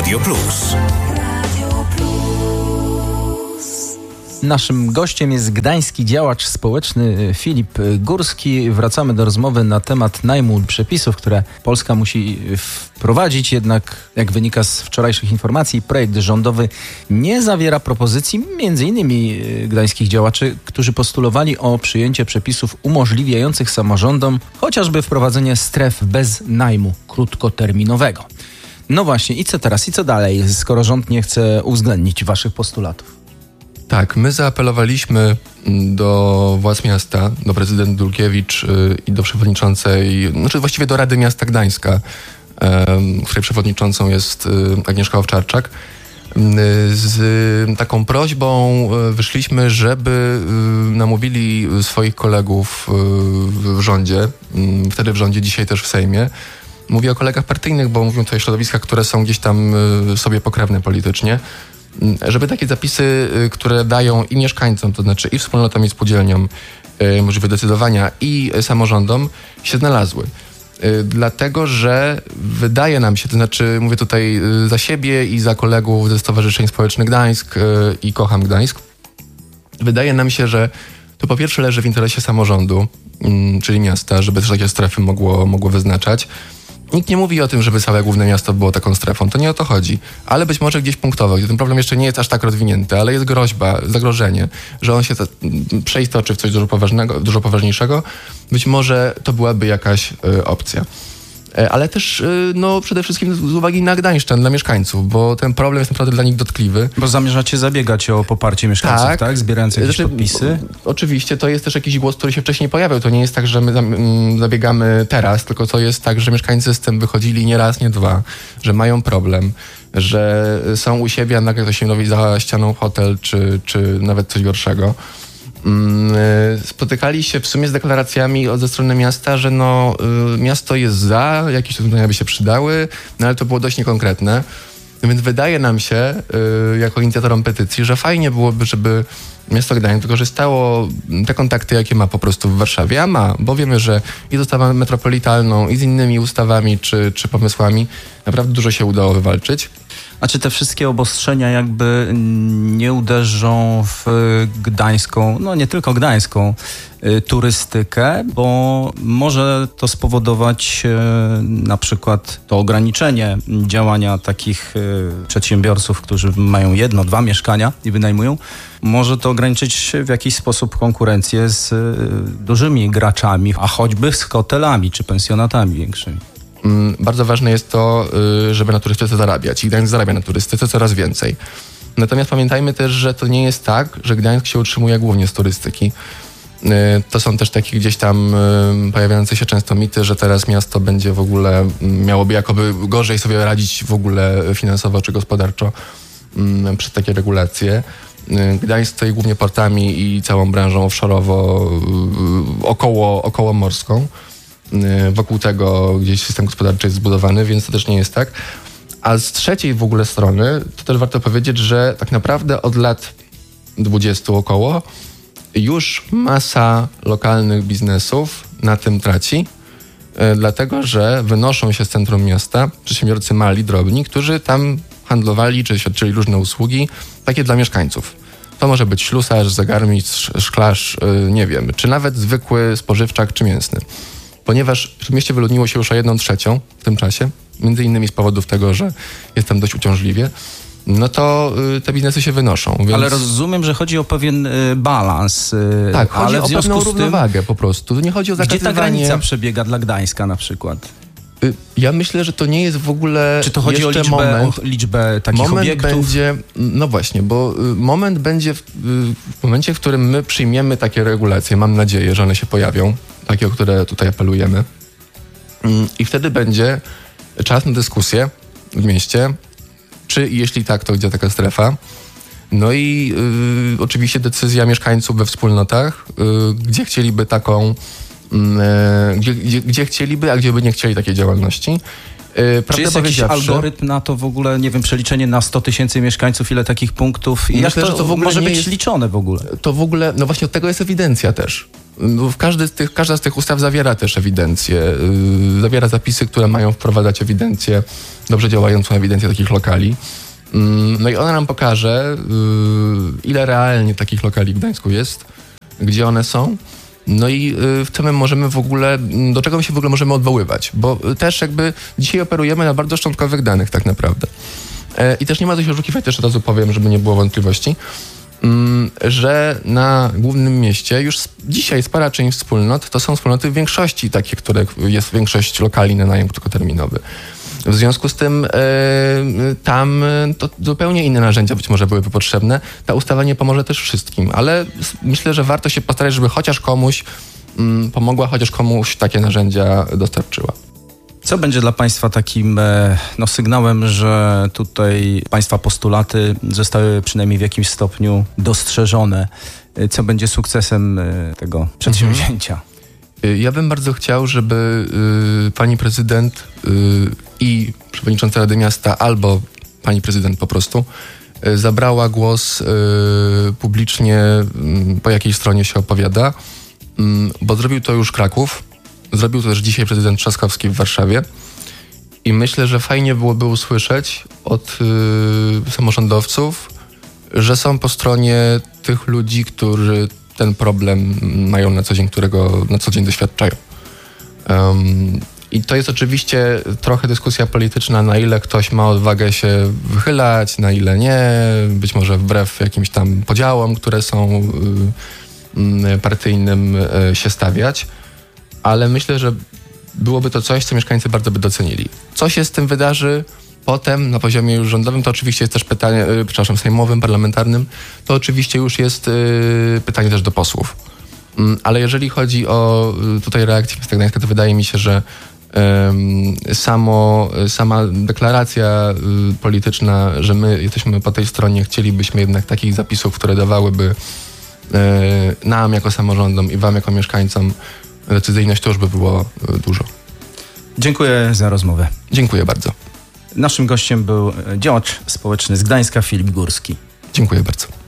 Radio Plus. Naszym gościem jest gdański działacz społeczny Filip Górski. Wracamy do rozmowy na temat najmu przepisów, które Polska musi wprowadzić. Jednak, jak wynika z wczorajszych informacji, projekt rządowy nie zawiera propozycji m.in. gdańskich działaczy, którzy postulowali o przyjęcie przepisów umożliwiających samorządom chociażby wprowadzenie stref bez najmu krótkoterminowego. No właśnie, i co teraz? I co dalej, skoro rząd nie chce uwzględnić waszych postulatów? Tak, my zaapelowaliśmy do władz miasta, do prezydent Dulkiewicz i do przewodniczącej, znaczy właściwie do Rady Miasta Gdańska, której przewodniczącą jest Agnieszka Owczarczak. Z taką prośbą wyszliśmy, żeby namówili swoich kolegów w rządzie, wtedy w rządzie, dzisiaj też w Sejmie. Mówię o kolegach partyjnych, bo mówią tutaj o środowiskach, które są gdzieś tam sobie pokrewne politycznie, żeby takie zapisy, które dają i mieszkańcom, to znaczy i wspólnotom, i spółdzielniom możliwość decydowania, i samorządom, się znalazły. Dlatego, że wydaje nam się, to znaczy mówię tutaj za siebie i za kolegów ze Stowarzyszeń Społecznych Gdańsk i Kocham Gdańsk, wydaje nam się, że to po pierwsze leży w interesie samorządu, czyli miasta, żeby też takie strefy mogło wyznaczać. Nikt nie mówi o tym, żeby całe główne miasto było taką strefą. To nie o to chodzi. Ale być może gdzieś punktowo, gdzie ten problem jeszcze nie jest aż tak rozwinięty, ale jest groźba, zagrożenie, że on się przeistoczy w coś dużo poważniejszego. Być może to byłaby jakaś opcja. Ale też przede wszystkim z uwagi na Gdańszczan, dla mieszkańców, bo ten problem jest naprawdę dla nich dotkliwy. Bo zamierzacie zabiegać o poparcie mieszkańców, tak? Zbierając jakieś podpisy? Oczywiście, to jest też jakiś głos, który się wcześniej pojawiał. To nie jest tak, że my zabiegamy teraz, tylko to jest tak, że mieszkańcy z tym wychodzili nie raz, nie dwa, że mają problem, że są u siebie, a nagle ktoś im robi za ścianą hotel, czy nawet coś gorszego. Spotykali się w sumie z deklaracjami ze strony miasta, że miasto jest za, jakieś rozwiązania by się przydały, ale to było dość niekonkretne. Więc wydaje nam się, jako inicjatorom petycji, że fajnie byłoby, żeby miasto Gdańsk wykorzystało te kontakty, jakie ma po prostu w Warszawie, a ma, bo wiemy, że i z ustawą metropolitalną, i z innymi ustawami czy pomysłami naprawdę dużo się udało wywalczyć. A czy te wszystkie obostrzenia jakby nie uderzą w gdańską, no nie tylko gdańską, turystykę, bo może to spowodować na przykład to ograniczenie działania takich przedsiębiorców, którzy mają 1-2 mieszkania i wynajmują. Może to ograniczyć w jakiś sposób konkurencję z dużymi graczami, a choćby z hotelami czy pensjonatami większymi. Bardzo ważne jest to, żeby na turystyce zarabiać. I Gdańsk zarabia na turystyce coraz więcej. Natomiast pamiętajmy też, że to nie jest tak, że Gdańsk się utrzymuje głównie z turystyki. To są też takie gdzieś tam pojawiające się często mity, że teraz miasto będzie w ogóle, miałoby jakoby gorzej sobie radzić w ogóle finansowo czy gospodarczo przez takie regulacje. Gdańsk stoi głównie portami i całą branżą offshore'owo okołomorską. Wokół tego gdzieś system gospodarczy jest zbudowany, więc to też nie jest tak. A z trzeciej w ogóle strony, to też warto powiedzieć, że tak naprawdę od lat 20 około już masa lokalnych biznesów na tym traci, dlatego że wynoszą się z centrum miasta przedsiębiorcy mali, drobni, którzy tam handlowali czy świadczyli różne usługi, takie dla mieszkańców. To może być ślusarz, zegarmistrz, szklarz, nie wiem, czy nawet zwykły spożywczak czy mięsny. Ponieważ w mieście wyludniło się już o 1/3 w tym czasie, między innymi z powodów tego, że jest tam dość uciążliwie, no to te biznesy się wynoszą. Więc... Ale rozumiem, że chodzi o pewien balans. Tak, chodzi ale o pewną równowagę po prostu. Nie chodzi o zakazywanie... Gdzie ta granica przebiega dla Gdańska na przykład? Ja myślę, że to nie jest w ogóle. Czy to chodzi o liczbę takich obiektów? Będzie, no właśnie, bo moment będzie w momencie, w którym my przyjmiemy takie regulacje, mam nadzieję, że one się pojawią, takie, o które tutaj apelujemy. I wtedy będzie czas na dyskusję w mieście, czy jeśli tak, to gdzie taka strefa. No i oczywiście decyzja mieszkańców we wspólnotach, gdzie chcieliby taką, gdzie chcieliby, a gdzie by nie chcieli takiej działalności. Czy jest jakiś algorytm na to w ogóle, nie wiem, przeliczenie na 100 000 mieszkańców, ile takich punktów i myślę, jak że to w ogóle może nie być jest, liczone w ogóle? To w ogóle, no właśnie od tego jest ewidencja też. Każda z tych ustaw zawiera też ewidencję, zawiera zapisy, które mają wprowadzać ewidencję, dobrze działającą ewidencję takich lokali. No i ona nam pokaże, ile realnie takich lokali w Gdańsku jest, gdzie one są. No i co my możemy w ogóle, do czego my się w ogóle możemy odwoływać, bo też jakby dzisiaj operujemy na bardzo szczątkowych danych tak naprawdę. I też nie ma co się oszukiwać, też od razu powiem, żeby nie było wątpliwości, że na głównym mieście już dzisiaj spora część wspólnot to są wspólnoty w większości takie, które jest większość lokali na najem krótkoterminowy. W związku z tym tam to zupełnie inne narzędzia być może byłyby potrzebne. Ta ustawa nie pomoże też wszystkim, ale myślę, że warto się postarać, żeby chociaż komuś pomogła, chociaż komuś takie narzędzia dostarczyła. Co będzie dla Państwa takim sygnałem, że tutaj Państwa postulaty zostały przynajmniej w jakimś stopniu dostrzeżone? Co będzie sukcesem tego przedsięwzięcia? Ja bym bardzo chciał, żeby pani prezydent i przewodnicząca Rady Miasta albo pani prezydent po prostu zabrała głos publicznie, po jakiej stronie się opowiada, bo zrobił to już Kraków, zrobił to też dzisiaj prezydent Trzaskowski w Warszawie i myślę, że fajnie byłoby usłyszeć od samorządowców, że są po stronie tych ludzi, którzy ten problem mają na co dzień, którego na co dzień doświadczają. I to jest oczywiście trochę dyskusja polityczna, na ile ktoś ma odwagę się wychylać, na ile nie, być może wbrew jakimś tam podziałom, które są partyjnym, się stawiać, ale myślę, że byłoby to coś, co mieszkańcy bardzo by docenili. Co się z tym wydarzy potem na poziomie już rządowym, to oczywiście jest też pytanie, sejmowym, parlamentarnym, to oczywiście już jest pytanie też do posłów. Ale jeżeli chodzi o tutaj reakcję miasta Gdańska, to wydaje mi się, że sama deklaracja polityczna, że my jesteśmy po tej stronie, chcielibyśmy jednak takich zapisów, które dawałyby nam jako samorządom i wam jako mieszkańcom decyzyjność, to już by było dużo. Dziękuję za rozmowę. Dziękuję bardzo. Naszym gościem był działacz społeczny z Gdańska Filip Górski. Dziękuję bardzo.